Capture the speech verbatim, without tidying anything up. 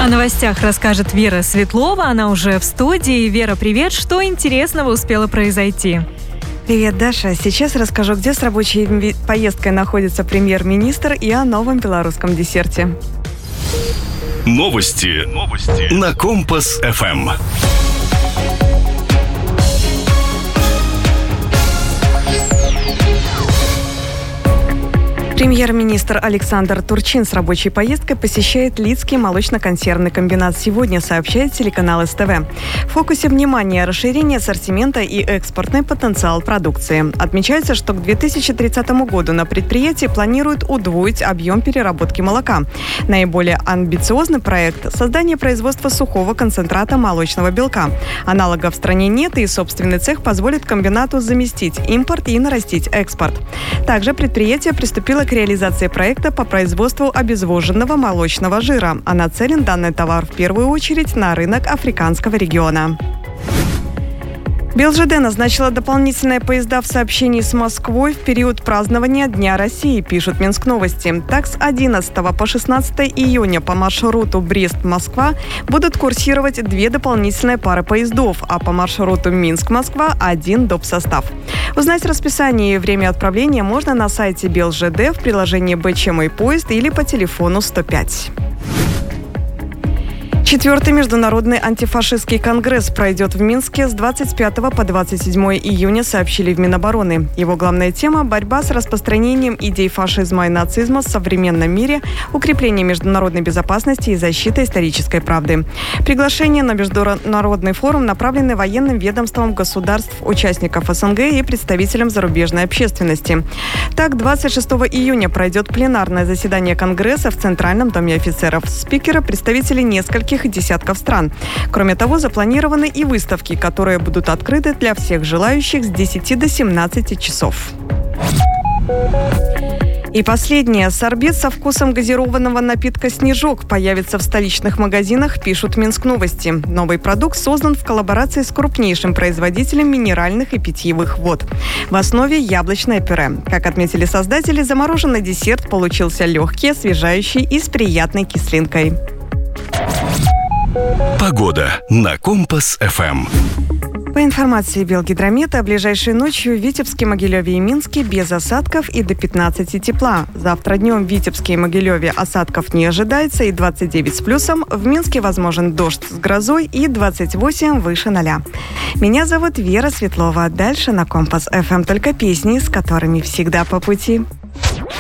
О новостях расскажет Вера Светлова. Она уже в студии. Вера, привет. Что интересного успело произойти? Привет, Даша. Сейчас расскажу, где с рабочей поездкой находится премьер-министр и о новом белорусском десерте. Новости. Новости. На Компас-эф эм. Премьер-министр Александр Турчин с рабочей поездкой посещает Лидский молочно-консервный комбинат сегодня, сообщает телеканал эс тэ вэ. В фокусе внимания расширение ассортимента и экспортный потенциал продукции. Отмечается, что к две тысячи тридцатому году на предприятии планируют удвоить объем переработки молока. Наиболее амбициозный проект – создание производства сухого концентрата молочного белка. Аналогов в стране нет, и собственный цех позволит комбинату заместить импорт и нарастить экспорт. Также предприятие приступило к реализации проекта по производству обезвоженного молочного жира, а нацелен данный товар в первую очередь на рынок африканского региона. БелЖД назначила дополнительные поезда в сообщении с Москвой в период празднования Дня России, пишут Минск Новости. Так, с одиннадцатого по шестнадцатое июня по маршруту Брест-Москва будут курсировать две дополнительные пары поездов, а по маршруту Минск-Москва – один доп. Состав. Узнать расписание и время отправления можно на сайте БелЖД в приложении «БЧ Мой поезд» или по телефону сто пять. Четвертый международный антифашистский конгресс пройдет в Минске с двадцать пятого по двадцать седьмое июня, сообщили в Минобороны. Его главная тема – борьба с распространением идей фашизма и нацизма в современном мире, укрепление международной безопасности и защита исторической правды. Приглашение на международный форум направлены военным ведомствам государств, участников эс эн гэ и представителям зарубежной общественности. Так, двадцать шестого июня пройдет пленарное заседание Конгресса в Центральном доме офицеров. Спикеры – представители нескольких десятков стран. Кроме того, запланированы и выставки, которые будут открыты для всех желающих с десяти до семнадцати часов. И последнее. Сорбет со вкусом газированного напитка «Снежок» появится в столичных магазинах, пишут Минск Новости. Новый продукт создан в коллаборации с крупнейшим производителем минеральных и питьевых вод. В основе яблочное пюре. Как отметили создатели, замороженный десерт получился легкий, освежающий и с приятной кислинкой. Погода на Компас-эф эм. По информации Белгидромета, ближайшей ночью в Витебске, Могилеве и Минске без осадков и до пятнадцати тепла. Завтра днем в Витебске и Могилеве осадков не ожидается и двадцать девять с плюсом. В Минске возможен дождь с грозой и двадцать восемь выше ноля. Меня зовут Вера Светлова. Дальше на Компас-эф эм только песни, с которыми всегда по пути.